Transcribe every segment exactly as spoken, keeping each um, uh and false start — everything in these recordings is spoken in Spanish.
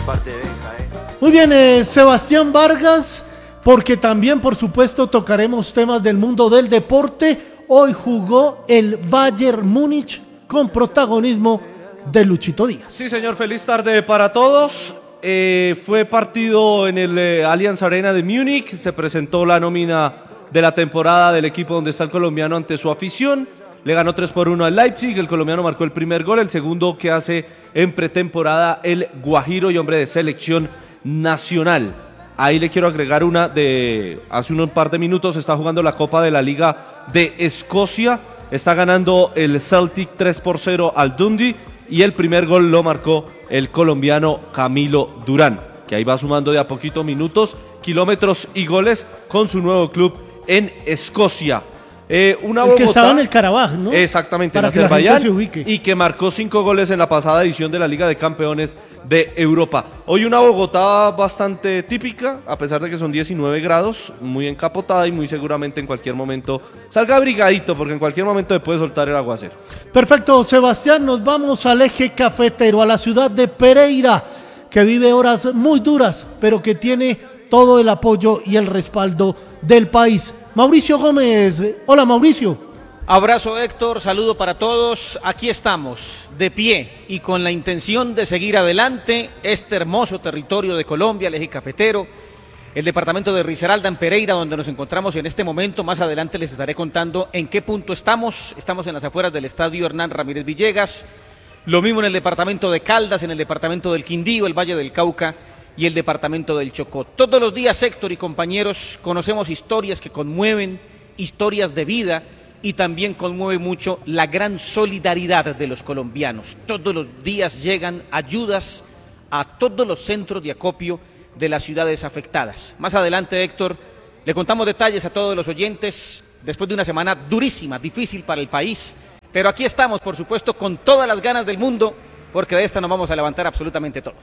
parte de Benja, ¿eh? Muy bien, eh, Sebastián Vargas, porque también, por supuesto, tocaremos temas del mundo del deporte. Hoy jugó el Bayern Múnich con protagonismo de Luchito Díaz. Sí, señor, feliz tarde para todos. Eh, fue partido en el eh, Allianz Arena de Múnich, se presentó la nómina de la temporada del equipo donde está el colombiano ante su afición. Le ganó tres por uno al Leipzig, el colombiano marcó el primer gol, el segundo que hace en pretemporada el Guajiro y hombre de selección nacional. Ahí le quiero agregar una de hace un par de minutos, está jugando la Copa de la Liga de Escocia, está ganando el Celtic tres por cero al Dundee y el primer gol lo marcó el colombiano Camilo Durán, que ahí va sumando de a poquito minutos, kilómetros y goles con su nuevo club en Escocia. Eh, una el Bogotá, que estaba en el Karabaj, ¿no? Exactamente, para en que la gente Azerbaiyán, se ubique. y que marcó cinco goles en la pasada edición de la Liga de Campeones de Europa. Hoy una Bogotá bastante típica, a pesar de que son diecinueve grados, muy encapotada y muy seguramente en cualquier momento salga abrigadito, porque en cualquier momento le puede soltar el aguacero. Perfecto, Sebastián, nos vamos al eje cafetero, a la ciudad de Pereira, que vive horas muy duras, pero que tiene todo el apoyo y el respaldo del país. Mauricio Gómez, hola Mauricio. Abrazo Héctor, saludo para todos, aquí estamos, de pie y con la intención de seguir adelante este hermoso territorio de Colombia, el eje cafetero, el departamento de Risaralda en Pereira, donde nos encontramos en este momento. Más adelante les estaré contando en qué punto estamos, estamos en las afueras del estadio Hernán Ramírez Villegas, lo mismo en el departamento de Caldas, en el departamento del Quindío, el Valle del Cauca y el departamento del Chocó. Todos los días, Héctor y compañeros, conocemos historias que conmueven, historias de vida, y también conmueve mucho la gran solidaridad de los colombianos. Todos los días llegan ayudas a todos los centros de acopio de las ciudades afectadas. Más adelante, Héctor, le contamos detalles a todos los oyentes después de una semana durísima, difícil para el país, pero aquí estamos, por supuesto, con todas las ganas del mundo, porque de esta nos vamos a levantar absolutamente todos.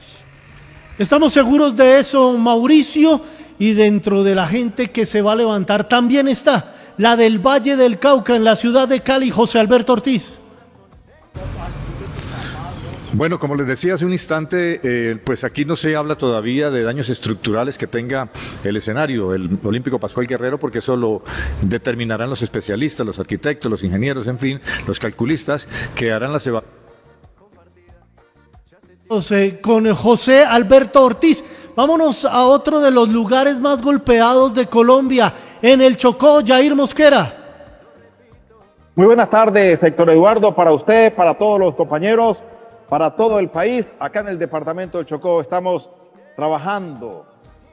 Estamos seguros de eso, Mauricio, y dentro de la gente que se va a levantar también está la del Valle del Cauca en la ciudad de Cali, José Alberto Ortiz. Bueno, como les decía hace un instante, eh, pues aquí no se habla todavía de daños estructurales que tenga el escenario, el Olímpico Pascual Guerrero, porque eso lo determinarán los especialistas, los arquitectos, los ingenieros, en fin, los calculistas que harán las evaluaciones. Con José Alberto Ortiz. Vámonos a otro de los lugares más golpeados de Colombia, en el Chocó, Jair Mosquera. Muy buenas tardes, Héctor Eduardo, para usted, para todos los compañeros, para todo el país. Acá en el departamento del Chocó estamos trabajando,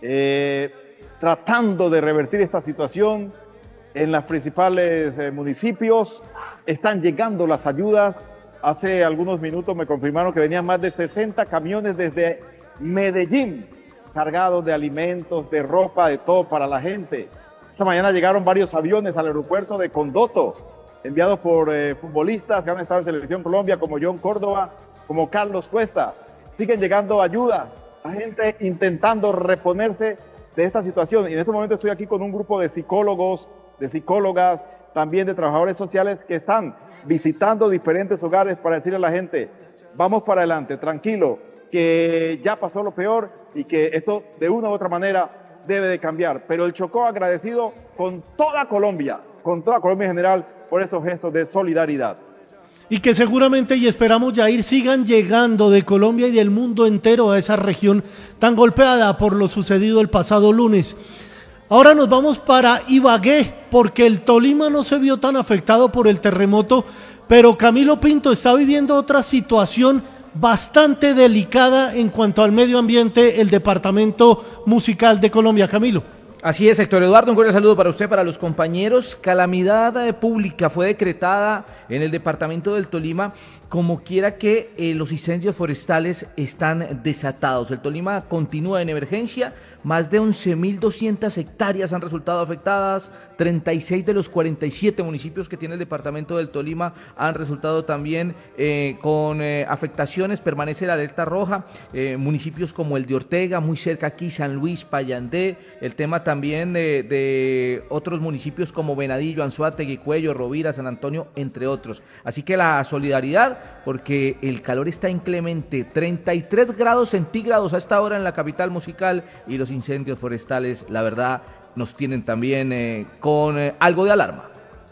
eh, tratando de revertir esta situación en los principales eh, municipios. Están llegando las ayudas. Hace algunos minutos me confirmaron que venían más de sesenta camiones desde Medellín, cargados de alimentos, de ropa, de todo para la gente. Esta mañana llegaron varios aviones al aeropuerto de Condoto, enviados por eh, futbolistas que han estado en Selección Colombia, como John Córdoba, como Carlos Cuesta. Siguen llegando ayudas, la gente intentando reponerse de esta situación. Y en este momento estoy aquí con un grupo de psicólogos, de psicólogas, también de trabajadores sociales que están visitando diferentes hogares para decirle a la gente, vamos para adelante, tranquilo, que ya pasó lo peor y que esto de una u otra manera debe de cambiar. Pero el Chocó agradecido con toda Colombia, con toda Colombia en general, por estos gestos de solidaridad. Y que seguramente, y esperamos, Jair, sigan llegando de Colombia y del mundo entero a esa región tan golpeada por lo sucedido el pasado lunes. Ahora nos vamos para Ibagué, porque el Tolima no se vio tan afectado por el terremoto, pero Camilo Pinto está viviendo otra situación bastante delicada en cuanto al medio ambiente, el departamento musical de Colombia. Camilo. Así es, Héctor Eduardo, un cordial saludo para usted, para los compañeros. Calamidad eh, pública fue decretada en el departamento del Tolima, como quiera que eh, los incendios forestales están desatados. El Tolima continúa en emergencia, más de once mil doscientas hectáreas han resultado afectadas, treinta y seis de los cuarenta y siete municipios que tiene el departamento del Tolima han resultado también eh, con eh, afectaciones, permanece la alerta roja, eh, municipios como el de Ortega, muy cerca aquí, San Luis, Payandé, el tema también de, de otros municipios como Venadillo, Anzoátegui, Cuello, Rovira, San Antonio, entre otros. Así que la solidaridad aprovechar porque el calor está inclemente, treinta y tres grados centígrados a esta hora en la capital musical y los incendios forestales, la verdad, nos tienen también eh, con eh, algo de alarma.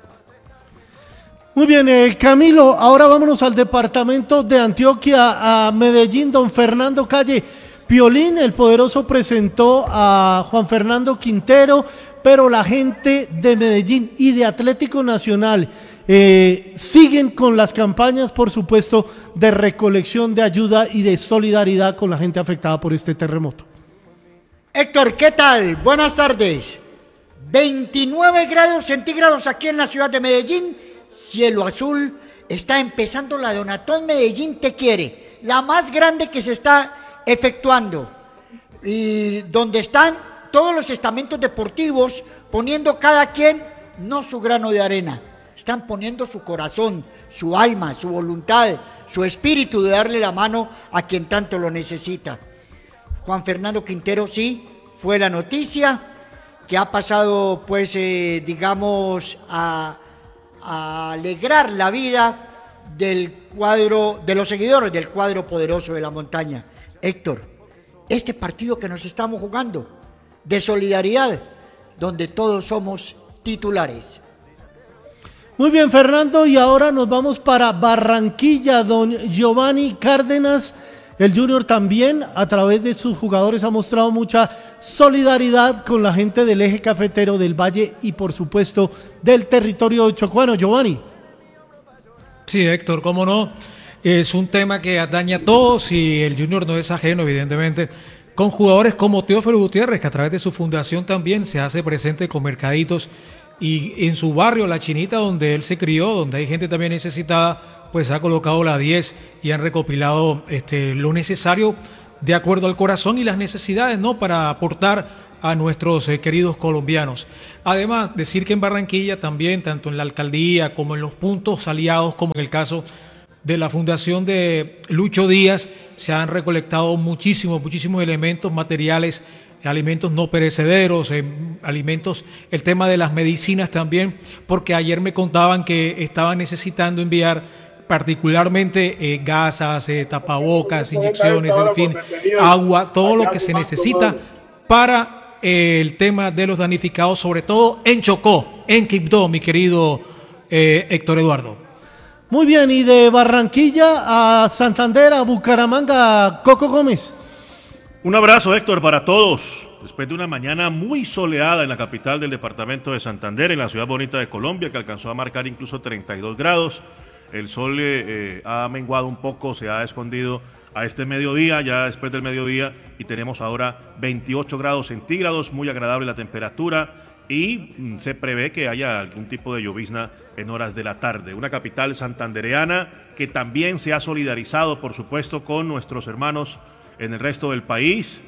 Muy bien, eh, Camilo, ahora vámonos al departamento de Antioquia, a Medellín. Don Fernando Calle. Piolín, el poderoso, presentó a Juan Fernando Quintero, pero la gente de Medellín y de Atlético Nacional eh, siguen con las campañas, por supuesto, de recolección de ayuda y de solidaridad con la gente afectada por este terremoto. Héctor, ¿qué tal? Buenas tardes. veintinueve grados centígrados aquí en la ciudad de Medellín, cielo azul. Está empezando la Donatón Medellín Te Quiere, la más grande que se está efectuando, y donde están todos los estamentos deportivos poniendo cada quien no su grano de arena, están poniendo su corazón, su alma, su voluntad, su espíritu de darle la mano a quien tanto lo necesita. Juan Fernando Quintero sí fue la noticia que ha pasado, pues eh, digamos a, a alegrar la vida del cuadro, de los seguidores del cuadro poderoso de la montaña. Héctor, este partido que nos estamos jugando de solidaridad, donde todos somos titulares. Muy bien, Fernando, y ahora nos vamos para Barranquilla. Don Giovanni Cárdenas, el Junior, también a través de sus jugadores ha mostrado mucha solidaridad con la gente del eje cafetero del Valle y por supuesto del territorio chocuano. Giovanni. Sí, Héctor, cómo no. Es un tema que atañe a todos y el Junior no es ajeno, evidentemente, con jugadores como Teófilo Gutiérrez, que a través de su fundación también se hace presente con mercaditos, y en su barrio, La Chinita, donde él se crió, donde hay gente también necesitada, pues ha colocado la diez y han recopilado este, lo necesario de acuerdo al corazón y las necesidades, ¿no?, para aportar a nuestros eh, queridos colombianos. Además, decir que en Barranquilla también, tanto en la alcaldía como en los puntos aliados, como en el caso de la fundación de Lucho Díaz, se han recolectado muchísimos, muchísimos elementos materiales, alimentos no perecederos, eh, alimentos, el tema de las medicinas también, porque ayer me contaban que estaban necesitando enviar particularmente eh, gasas, eh, tapabocas, inyecciones, en fin, agua, todo lo que se necesita para eh, el tema de los damnificados, sobre todo en Chocó, en Quibdó, mi querido eh, Héctor Eduardo. Muy bien, y de Barranquilla a Santander, a Bucaramanga, Coco Gómez. Un abrazo, Héctor, para todos. Después de una mañana muy soleada en la capital del departamento de Santander, en la ciudad bonita de Colombia, que alcanzó a marcar incluso treinta y dos grados, el sol eh, eh, ha menguado un poco, se ha escondido a este mediodía, ya después del mediodía, y tenemos ahora veintiocho grados centígrados, muy agradable la temperatura, y mm, se prevé que haya algún tipo de llovizna en horas de la tarde. Una capital santandereana que también se ha solidarizado, por supuesto, con nuestros hermanos en el resto del país,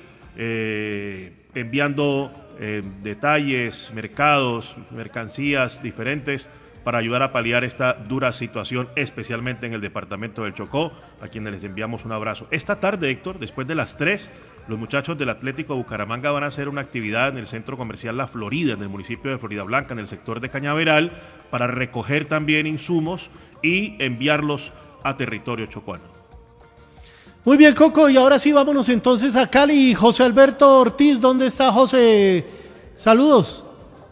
eh, enviando eh, detalles, mercados, mercancías diferentes para ayudar a paliar esta dura situación, especialmente en el departamento del Chocó, a quienes les enviamos un abrazo. Esta tarde, Héctor, después de las tres, los muchachos del Atlético Bucaramanga van a hacer una actividad en el centro comercial La Florida, en el municipio de Florida Blanca, en el sector de Cañaveral, para recoger también insumos y enviarlos a territorio chocuano. Muy bien, Coco, y ahora sí vámonos entonces a Cali. José Alberto Ortiz, ¿dónde está José? Saludos.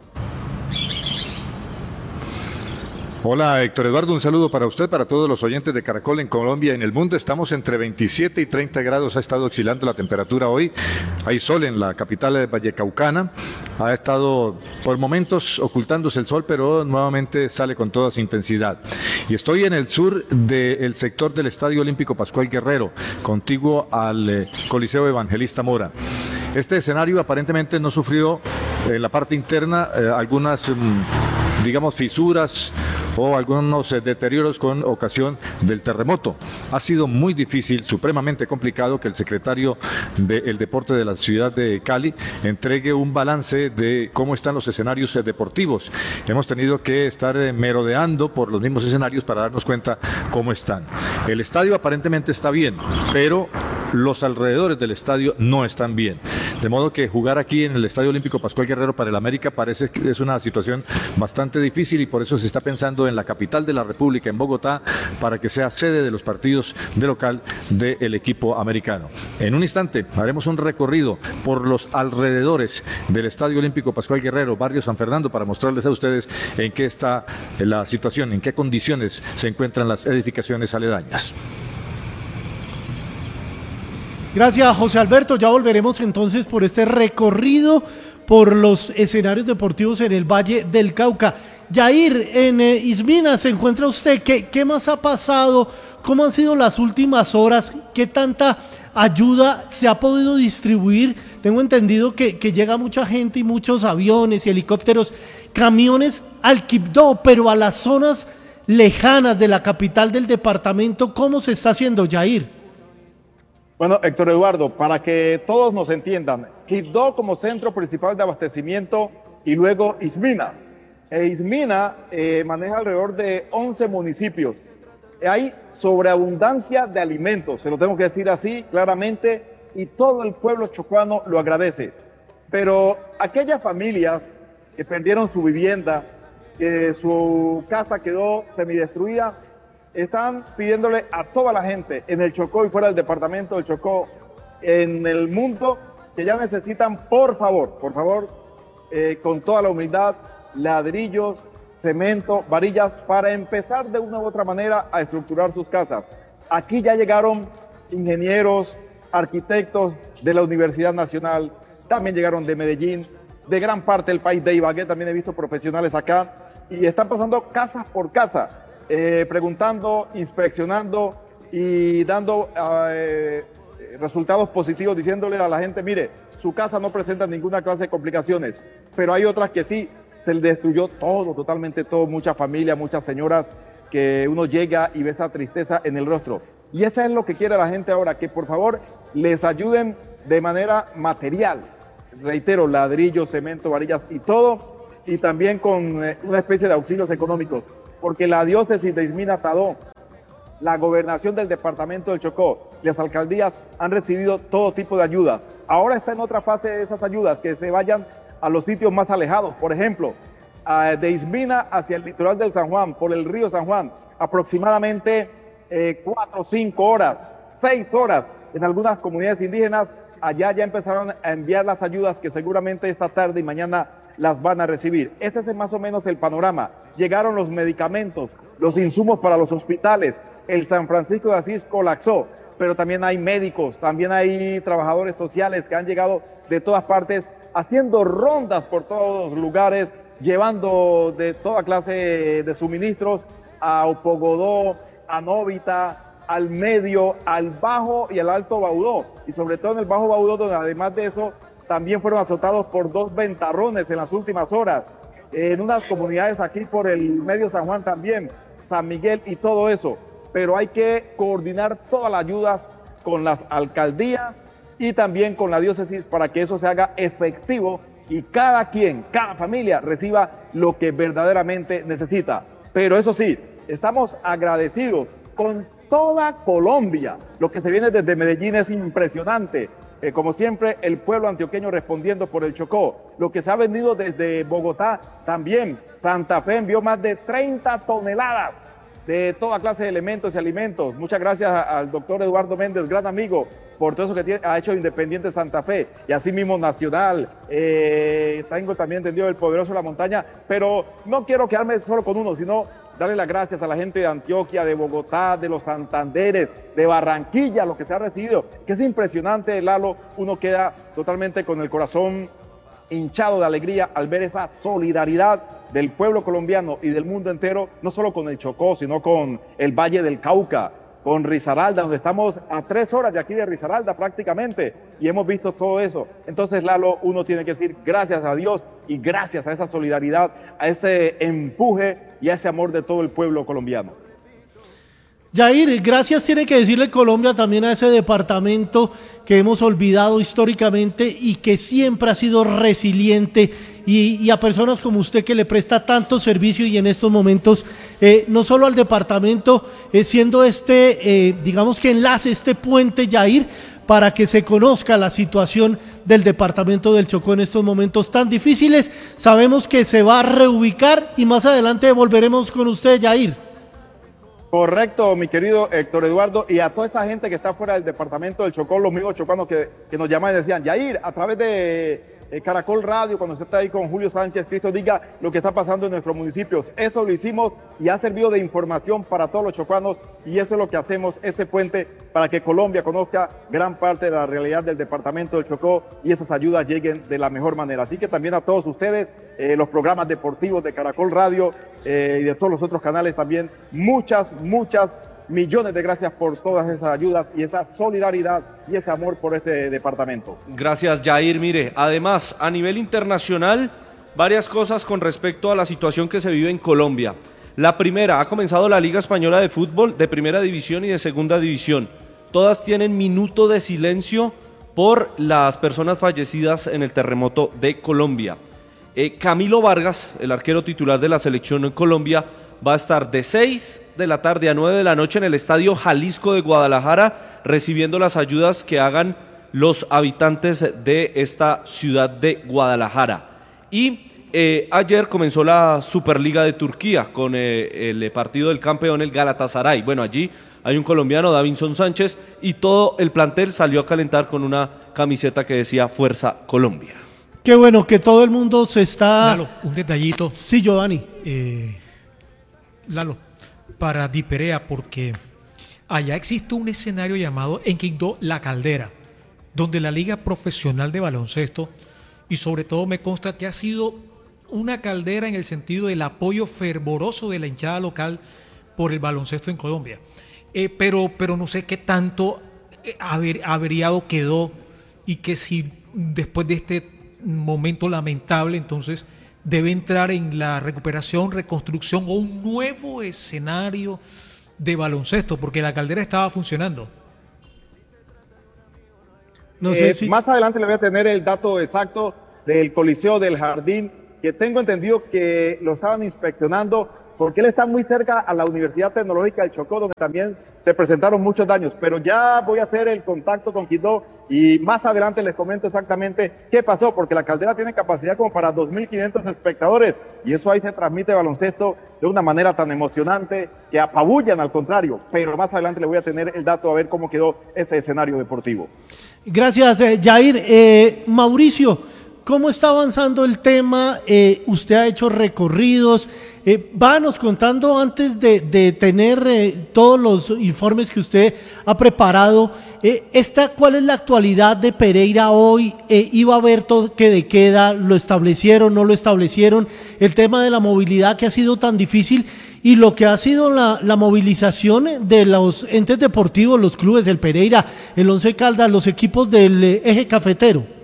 Hola, Héctor Eduardo, un saludo para usted, para todos los oyentes de Caracol en Colombia y en el mundo. Estamos entre veintisiete y treinta grados, ha estado oscilando la temperatura hoy. Hay sol en la capital de Vallecaucana, ha estado por momentos ocultándose el sol, pero nuevamente sale con toda su intensidad. Y estoy en el sur del sector del Estadio Olímpico Pascual Guerrero, contiguo al eh, Coliseo Evangelista Mora. Este escenario aparentemente no sufrió en eh, la parte interna eh, algunas, mm, digamos, fisuras o algunos eh, deterioros con ocasión del terremoto. Ha sido muy difícil, supremamente complicado, que el secretario del Deporte de la ciudad de Cali entregue un balance de cómo están los escenarios eh, deportivos. Hemos tenido que estar eh, merodeando por los mismos escenarios para darnos cuenta cómo están. El estadio aparentemente está bien, pero los alrededores del estadio no están bien. De modo que jugar aquí en el Estadio Olímpico Pascual Guerrero para el América parece que es una situación bastante difícil y por eso se está pensando en la capital de la República, en Bogotá, para que sea sede de los partidos de local del equipo americano. En un instante haremos un recorrido por los alrededores del Estadio Olímpico Pascual Guerrero, barrio San Fernando, para mostrarles a ustedes en qué está la situación, en qué condiciones se encuentran las edificaciones aledañas. Gracias, José Alberto. Ya volveremos entonces por este recorrido por los escenarios deportivos en el Valle del Cauca. Yair, en eh, Ismina se encuentra usted. ¿Qué, ¿Qué más ha pasado? ¿Cómo han sido las últimas horas? ¿Qué tanta ayuda se ha podido distribuir? Tengo entendido que, que llega mucha gente y muchos aviones y helicópteros, camiones al Quibdó, pero a las zonas lejanas de la capital del departamento. ¿Cómo se está haciendo, Yair? Bueno, Héctor Eduardo, para que todos nos entiendan, Quibdó como centro principal de abastecimiento y luego Ismina. E Ismina eh, maneja alrededor de once municipios. Hay sobreabundancia de alimentos, se lo tengo que decir así claramente, y todo el pueblo chocuano lo agradece. Pero aquellas familias que perdieron su vivienda, que su casa quedó semidestruida, están pidiéndole a toda la gente en el Chocó y fuera del departamento del Chocó, en el mundo, que ya necesitan, por favor, por favor, eh, con toda la humildad, ladrillos, cemento, varillas, para empezar de una u otra manera a estructurar sus casas. Aquí ya llegaron ingenieros, arquitectos de la Universidad Nacional, también llegaron de Medellín, de gran parte del país, de Ibagué, también he visto profesionales acá, y están pasando casa por casa, eh, preguntando, inspeccionando y dando eh, resultados positivos, diciéndole a la gente, mire, su casa no presenta ninguna clase de complicaciones, pero hay otras que sí, se le destruyó todo, totalmente todo, muchas familias, muchas señoras, que uno llega y ve esa tristeza en el rostro. Y eso es lo que quiere la gente ahora, que por favor les ayuden de manera material. Reitero, ladrillos, cemento, varillas y todo, y también con eh, una especie de auxilios económicos, porque la diócesis de Ismina Tadó, la gobernación del departamento del Chocó, las alcaldías han recibido todo tipo de ayudas. Ahora está en otra fase de esas ayudas, que se vayan a los sitios más alejados. Por ejemplo, de Ismina hacia el litoral del San Juan, por el río San Juan, aproximadamente eh, cuatro, cinco horas, seis horas en algunas comunidades indígenas. Allá ya empezaron a enviar las ayudas que seguramente esta tarde y mañana las van a recibir. Ese es más o menos el panorama. Llegaron los medicamentos, los insumos para los hospitales. El San Francisco de Asís colapsó, pero también hay médicos, también hay trabajadores sociales que han llegado de todas partes, haciendo rondas por todos los lugares, llevando de toda clase de suministros a Opogodó, a Novita, al Medio, al Bajo y al Alto Baudó, y sobre todo en el Bajo Baudó, donde además de eso también fueron azotados por dos ventarrones en las últimas horas, en unas comunidades aquí por el Medio San Juan también, San Miguel y todo eso. Pero hay que coordinar todas las ayudas con las alcaldías y también con la diócesis para que eso se haga efectivo y cada quien, cada familia reciba lo que verdaderamente necesita. Pero eso sí, estamos agradecidos con toda Colombia. Lo que se viene desde Medellín es impresionante. Eh, como siempre, el pueblo antioqueño respondiendo por el Chocó. Lo que se ha vendido desde Bogotá también. Santa Fe envió más de treinta toneladas de toda clase de elementos y alimentos. Muchas gracias al doctor Eduardo Méndez, gran amigo, por todo eso que tiene, ha hecho Independiente Santa Fe, y así mismo Nacional. Eh, tengo también entendido el Poderoso de la Montaña, pero no quiero quedarme solo con uno, sino darle las gracias a la gente de Antioquia, de Bogotá, de los Santanderes, de Barranquilla, lo que se ha recibido, que es impresionante, Lalo. Uno queda totalmente con el corazón hinchado de alegría al ver esa solidaridad del pueblo colombiano y del mundo entero, no solo con el Chocó, sino con el Valle del Cauca, con Risaralda, donde estamos a tres horas de aquí de Risaralda prácticamente, y hemos visto todo eso. Entonces, Lalo, uno tiene que decir gracias a Dios y gracias a esa solidaridad, a ese empuje y a ese amor de todo el pueblo colombiano. Yair, gracias tiene que decirle Colombia también a ese departamento que hemos olvidado históricamente y que siempre ha sido resiliente, y, y a personas como usted que le presta tanto servicio, y en estos momentos eh, no solo al departamento, eh, siendo este, eh, digamos que enlace, este puente, Yair, para que se conozca la situación del departamento del Chocó en estos momentos tan difíciles. Sabemos que se va a reubicar y más adelante volveremos con usted, Yair. Correcto, mi querido Héctor Eduardo, y a toda esa gente que está fuera del departamento del Chocó, los amigos chocanos que, que nos llaman y decían, Yair, a través de eh, Caracol Radio, cuando usted está ahí con Julio Sánchez, Cristo diga lo que está pasando en nuestros municipios. Eso lo hicimos y ha servido de información para todos los chocanos, y eso es lo que hacemos, ese puente para que Colombia conozca gran parte de la realidad del departamento del Chocó y esas ayudas lleguen de la mejor manera. Así que también a todos ustedes, eh, los programas deportivos de Caracol Radio eh, y de todos los otros canales también, muchas, muchas millones de gracias por todas esas ayudas y esa solidaridad y ese amor por este departamento. Gracias, Yair. Mire, además, a nivel internacional, varias cosas con respecto a la situación que se vive en Colombia. La primera, ha comenzado la Liga Española de Fútbol de Primera División y de Segunda División. Todas tienen minuto de silencio por las personas fallecidas en el terremoto de Colombia. Eh, Camilo Vargas, el arquero titular de la selección en Colombia, va a estar de seis de la tarde a nueve de la noche en el Estadio Jalisco de Guadalajara, recibiendo las ayudas que hagan los habitantes de esta ciudad de Guadalajara. Y eh, ayer comenzó la Superliga de Turquía con eh, el partido del campeón, el Galatasaray. Bueno, allí hay un colombiano, Davinson Sánchez, y todo el plantel salió a calentar con una camiseta que decía Fuerza Colombia. Qué bueno que todo el mundo se está... Lalo, un detallito. Sí, Giovanni. Eh, Lalo, para Diperea, porque allá existe un escenario llamado en Quindó La Caldera, donde la Liga Profesional de Baloncesto, y sobre todo me consta que ha sido una caldera en el sentido del apoyo fervoroso de la hinchada local por el baloncesto en Colombia. Eh, pero, pero no sé qué tanto aver, averiado quedó y que si después de este momento lamentable entonces debe entrar en la recuperación, reconstrucción o un nuevo escenario de baloncesto, porque la caldera estaba funcionando. No sé eh, si... Más adelante le voy a tener el dato exacto del Coliseo del Jardín, que tengo entendido que lo estaban inspeccionando porque él está muy cerca a la Universidad Tecnológica del Chocó, donde también se presentaron muchos daños, pero ya voy a hacer el contacto con Quindó y más adelante les comento exactamente qué pasó, porque la caldera tiene capacidad como para dos mil quinientos espectadores y eso ahí se transmite baloncesto de una manera tan emocionante que apabullan al contrario, pero más adelante le voy a tener el dato a ver cómo quedó ese escenario deportivo. Gracias, eh, Yair. Eh, Mauricio, ¿cómo está avanzando el tema? Eh, usted ha hecho recorridos. Eh, vános contando antes de, de tener eh, todos los informes que usted ha preparado. Eh, esta, ¿cuál es la actualidad de Pereira hoy? Eh, ¿Iba a haber toque de queda? ¿Lo establecieron? ¿No lo establecieron? El tema de la movilidad que ha sido tan difícil y lo que ha sido la, la movilización de los entes deportivos, los clubes, el Pereira, el Once Caldas, los equipos del eh, eje cafetero.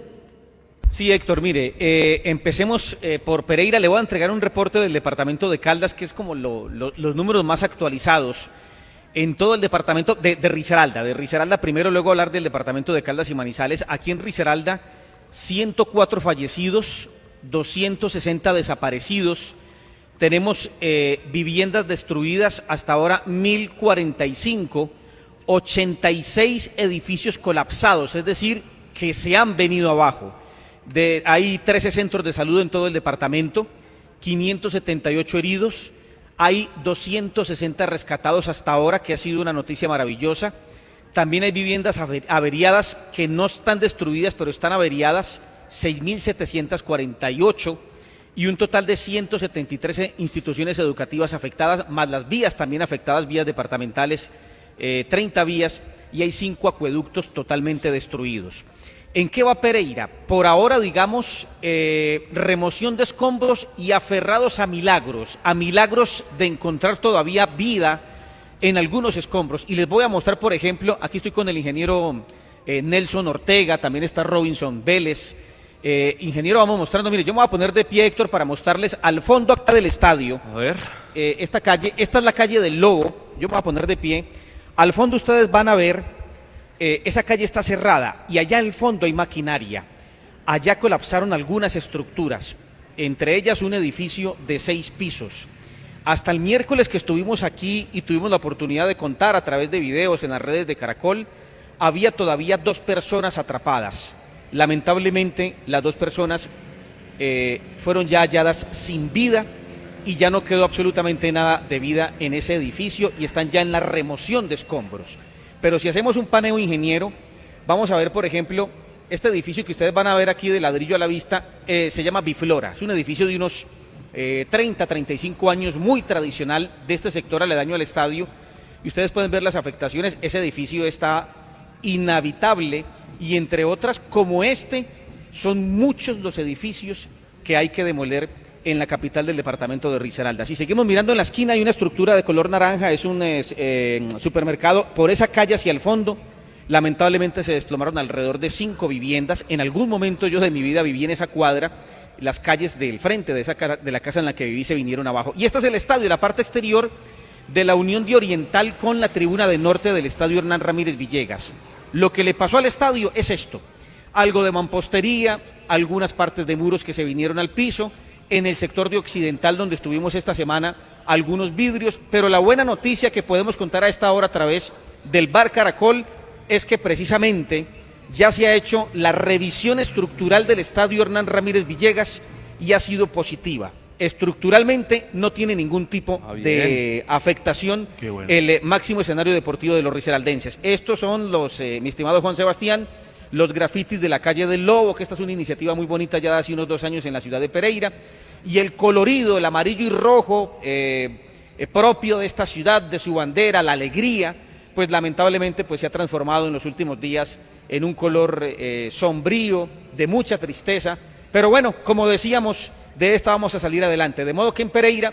Sí, Héctor, mire, eh, empecemos eh, por Pereira. Le voy a entregar un reporte del departamento de Caldas, que es como lo, lo, los números más actualizados en todo el departamento de, de Risaralda. De Risaralda primero, luego hablar del departamento de Caldas y Manizales. Aquí en Risaralda, ciento cuatro fallecidos, doscientos sesenta desaparecidos. Tenemos eh, viviendas destruidas hasta ahora mil cuarenta y cinco, ochenta y seis edificios colapsados, es decir, que se han venido abajo. De, hay trece centros de salud en todo el departamento, quinientos setenta y ocho heridos, hay doscientos sesenta rescatados hasta ahora, que ha sido una noticia maravillosa. También hay viviendas averiadas que no están destruidas, pero están averiadas, seis mil setecientos cuarenta y ocho, y un total de ciento setenta y tres instituciones educativas afectadas, más las vías también afectadas, vías departamentales, eh, treinta vías, y hay cinco acueductos totalmente destruidos. ¿En qué va Pereira? Por ahora, digamos, eh, remoción de escombros y aferrados a milagros, a milagros de encontrar todavía vida en algunos escombros. Y les voy a mostrar, por ejemplo, aquí estoy con el ingeniero eh, Nelson Ortega, también está Robinson Vélez. Eh, ingeniero, vamos mostrando, mire, yo me voy a poner de pie, Héctor, para mostrarles al fondo acá del estadio. A ver. Eh, esta calle, esta es la calle del Lobo, yo me voy a poner de pie. Al fondo ustedes van a ver... Eh, esa calle está cerrada y allá al fondo hay maquinaria. Allá colapsaron algunas estructuras, entre ellas un edificio de seis pisos. Hasta el miércoles que estuvimos aquí y tuvimos la oportunidad de contar a través de videos en las redes de Caracol, había todavía dos personas atrapadas. Lamentablemente, las dos personas eh, fueron ya halladas sin vida y ya no quedó absolutamente nada de vida en ese edificio y están ya en la remoción de escombros. Pero si hacemos un paneo ingeniero, vamos a ver, por ejemplo, este edificio que ustedes van a ver aquí de ladrillo a la vista, eh, se llama Biflora. Es un edificio de unos eh, treinta, treinta y cinco años, muy tradicional de este sector aledaño al estadio. Y ustedes pueden ver las afectaciones. Ese edificio está inhabitable y, entre otras, como este, son muchos los edificios que hay que demoler en la capital del departamento de Risaralda. Si seguimos mirando en la esquina, hay una estructura de color naranja, es un eh, supermercado. Por esa calle hacia el fondo, lamentablemente se desplomaron alrededor de cinco viviendas. En algún momento yo de mi vida viví en esa cuadra, las calles del frente de, esa, de la casa en la que viví se vinieron abajo. Y este es el estadio, la parte exterior de la unión de Oriental con la tribuna de norte del estadio Hernán Ramírez Villegas. Lo que le pasó al estadio es esto: algo de mampostería, algunas partes de muros que se vinieron al piso. En el sector de occidental, donde estuvimos esta semana, algunos vidrios, pero la buena noticia que podemos contar a esta hora a través del Bar Caracol es que precisamente ya se ha hecho la revisión estructural del estadio Hernán Ramírez Villegas y ha sido positiva. Estructuralmente no tiene ningún tipo ah, de afectación bueno. el eh, máximo escenario deportivo de los risaraldenses. Estos son los, eh, mi estimado Juan Sebastián, los grafitis de la calle del Lobo, que esta es una iniciativa muy bonita ya de hace unos dos años en la ciudad de Pereira, y el colorido, el amarillo y rojo eh, eh, propio de esta ciudad, de su bandera, la alegría, pues lamentablemente pues se ha transformado en los últimos días en un color eh, sombrío, de mucha tristeza, pero bueno, como decíamos, de esta vamos a salir adelante, de modo que en Pereira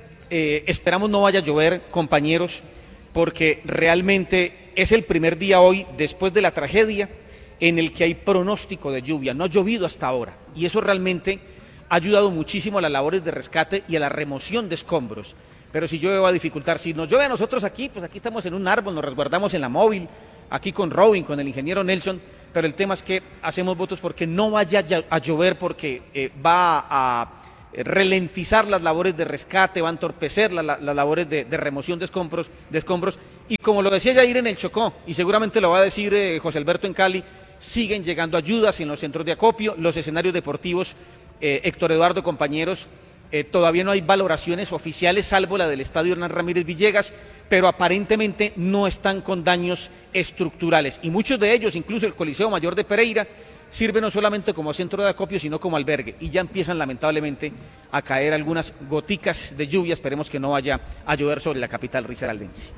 eh, esperamos no vaya a llover, compañeros, porque realmente es el primer día hoy, después de la tragedia, en el que hay pronóstico de lluvia. No ha llovido hasta ahora y eso realmente ha ayudado muchísimo a las labores de rescate y a la remoción de escombros. Pero si llueve va a dificultar. Si nos llueve a nosotros aquí, pues aquí estamos en un árbol, nos resguardamos en la móvil, aquí con Robin, con el ingeniero Nelson, pero el tema es que hacemos votos porque no vaya a llover, porque eh, va a ralentizar las labores de rescate, va a entorpecer la, la, las labores de, de remoción de escombros, de escombros. Y como lo decía Yair en el Chocó, y seguramente lo va a decir eh, José Alberto en Cali, siguen llegando ayudas en los centros de acopio, los escenarios deportivos, eh, Héctor Eduardo, compañeros, eh, todavía no hay valoraciones oficiales, salvo la del estadio Hernán Ramírez Villegas, pero aparentemente no están con daños estructurales, y muchos de ellos, incluso el Coliseo Mayor de Pereira, sirve no solamente como centro de acopio, sino como albergue, y ya empiezan lamentablemente a caer algunas goticas de lluvia. Esperemos que no vaya a llover sobre la capital risaraldense.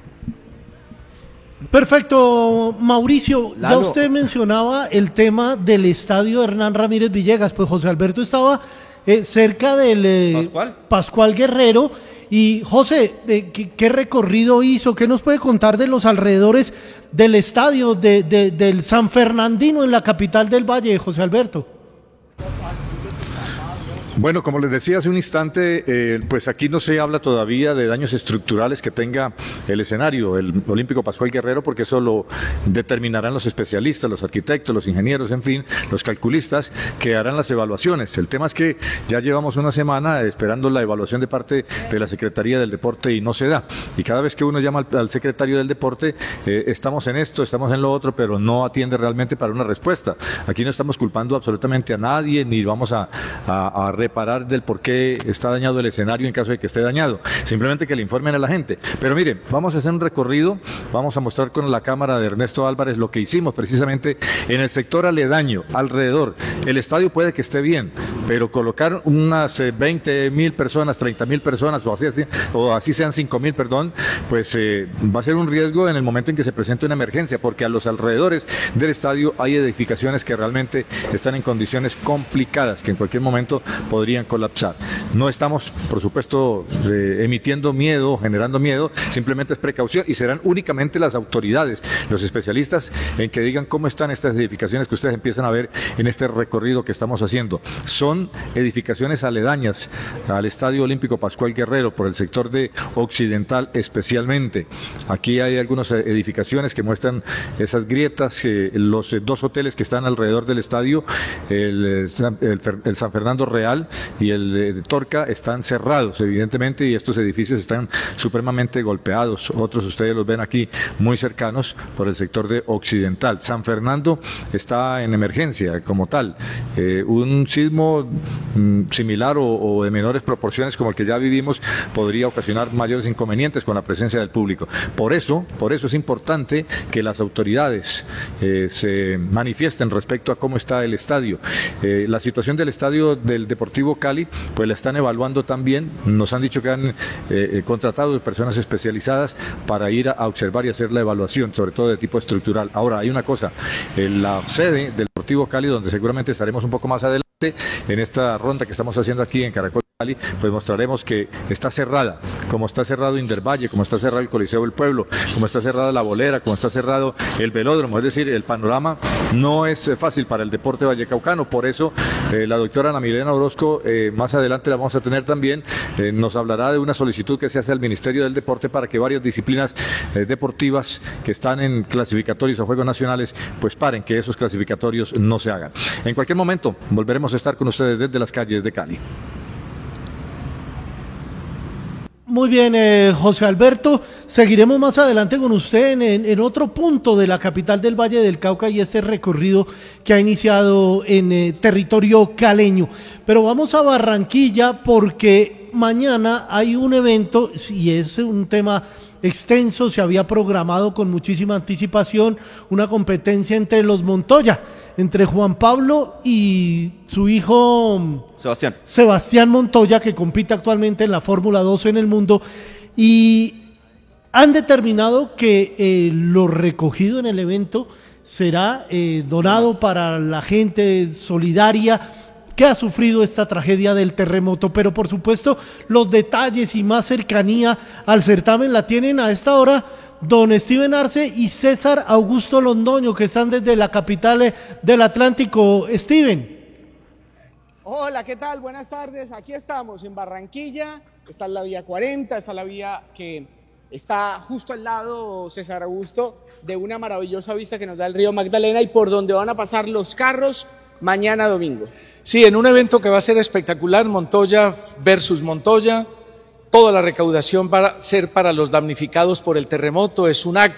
Perfecto, Mauricio. Lalo. Ya usted mencionaba el tema del estadio Hernán Ramírez Villegas, pues José Alberto estaba eh, cerca del eh, Pascual. Pascual Guerrero. Y José, eh, ¿qué, ¿qué recorrido hizo? ¿Qué nos puede contar de los alrededores del estadio de, de, del San Fernandino en la capital del Valle, José Alberto? Bueno, como les decía hace un instante, eh, pues aquí no se habla todavía de daños estructurales que tenga el escenario, el Olímpico Pascual Guerrero, porque eso lo determinarán los especialistas, los arquitectos, los ingenieros, en fin, los calculistas, que harán las evaluaciones. El tema es que ya llevamos una semana esperando la evaluación de parte de la Secretaría del Deporte y no se da. Y cada vez que uno llama al, al secretario del Deporte, eh, estamos en esto, estamos en lo otro, pero no atiende realmente para una respuesta. Aquí no estamos culpando absolutamente a nadie, ni vamos a, a, a reparar del por qué está dañado el escenario en caso de que esté dañado, simplemente que le informen a la gente. Pero miren, vamos a hacer un recorrido, vamos a mostrar con la cámara de Ernesto Álvarez lo que hicimos precisamente en el sector aledaño, alrededor. El estadio puede que esté bien, pero colocar unas veinte mil personas, treinta mil personas, o así, así, o así sean cinco mil, perdón, pues eh, va a ser un riesgo en el momento en que se presente una emergencia, porque a los alrededores del estadio hay edificaciones que realmente están en condiciones complicadas, que en cualquier momento podrían colapsar. No estamos, por supuesto, eh, emitiendo miedo, generando miedo, simplemente es precaución y serán únicamente las autoridades, los especialistas, en que digan cómo están estas edificaciones que ustedes empiezan a ver en este recorrido que estamos haciendo. Son son edificaciones aledañas al Estadio Olímpico Pascual Guerrero, por el sector de occidental especialmente. Aquí hay algunas edificaciones que muestran esas grietas, eh, los eh, dos hoteles que están alrededor del estadio, el, el, el San Fernando Real y el de Torca, están cerrados evidentemente, y estos edificios están supremamente golpeados. Otros ustedes los ven aquí muy cercanos por el sector de occidental. San Fernando está en emergencia como tal. Eh, un sismo mm, similar o, o de menores proporciones como el que ya vivimos podría ocasionar mayores inconvenientes con la presencia del público. Por eso, por eso es importante que las autoridades eh, se manifiesten respecto a cómo está el estadio. Eh, la situación del estadio del Deportivo Cali, pues la están evaluando también. Nos han dicho que han eh, contratado personas especializadas para ir a, a observar y hacer la evaluación, sobre todo de tipo estructural. Ahora, hay una cosa, en la sede del Deportivo Cali, donde seguramente estaremos un poco más adelante, en esta ronda que estamos haciendo aquí en Caracol Cali, pues mostraremos que está cerrada, como está cerrado Indervalle, como está cerrado el Coliseo del Pueblo, como está cerrada la Bolera, como está cerrado el Velódromo. Es decir, el panorama no es fácil para el deporte vallecaucano. Por eso eh, la doctora Ana Milena Orozco, eh, más adelante la vamos a tener también, eh, nos hablará de una solicitud que se hace al Ministerio del Deporte para que varias disciplinas eh, deportivas que están en clasificatorios o juegos nacionales, pues paren, que esos clasificatorios no se hagan. En cualquier momento volveremos a estar con ustedes desde las calles de Cali. Muy bien, eh, José Alberto, seguiremos más adelante con usted en, en, en otro punto de la capital del Valle del Cauca y este recorrido que ha iniciado en eh, territorio caleño. Pero vamos a Barranquilla porque mañana hay un evento y es un tema extenso, se había programado con muchísima anticipación una competencia entre los Montoya, entre Juan Pablo y su hijo Sebastián. Sebastián Montoya, que compite actualmente en la Fórmula dos en el mundo, y han determinado que eh, lo recogido en el evento será eh, donado para la gente solidaria que ha sufrido esta tragedia del terremoto. Pero por supuesto los detalles y más cercanía al certamen la tienen a esta hora don Steven Arce y César Augusto Londoño, que están desde la capital del Atlántico. Steven. Hola, ¿qué tal? Buenas tardes. Aquí estamos en Barranquilla. Está la vía cuarenta, está la vía que está justo al lado, César Augusto, de una maravillosa vista que nos da el río Magdalena y por donde van a pasar los carros mañana domingo. Sí, en un evento que va a ser espectacular, Montoya versus Montoya. Toda la recaudación va a ser para los damnificados por el terremoto. Es un acto